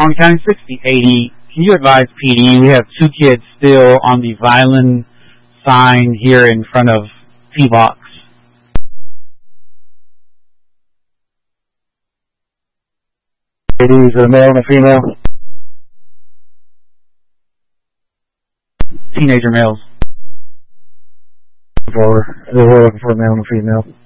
On County 6080, can you advise PD? We have 2 kids still on the violin sign here in front of T-Box. PD is a male and a female. Teenager males. We're looking for a male and a female.